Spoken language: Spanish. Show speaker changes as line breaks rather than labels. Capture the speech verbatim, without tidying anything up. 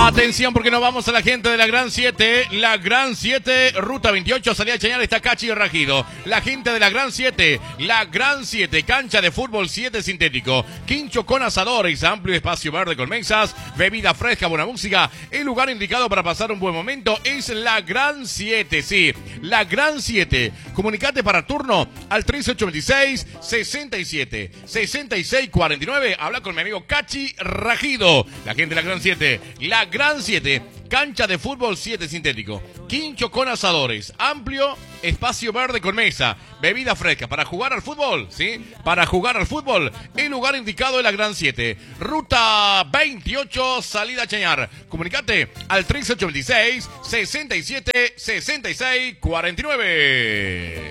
Atención porque nos vamos a la gente de la Gran siete. La Gran siete, Ruta veintiocho, salida Chañar, está Cachi Rajido. La gente de la Gran siete. La Gran siete, cancha de fútbol siete sintético. Quincho con asadores, amplio espacio verde con mesas, bebida fresca, buena música. El lugar indicado para pasar un buen momento es la Gran siete. Sí, la Gran siete. Comunicate para turno al tres ocho dos seis, sesenta y siete, sesenta y seis cuarenta y nueve. Habla con mi amigo Cachi Rajido. La gente de la Gran siete. La Gran siete, cancha de fútbol siete sintético. Quincho con asadores, amplio espacio verde con mesa, bebida fresca para jugar al fútbol, ¿sí? Para jugar al fútbol, el lugar indicado es la Gran siete. Ruta veintiocho, salida Chañar. Comunicate al tres ocho dos seis, sesenta y siete, sesenta y seis cuarenta y nueve.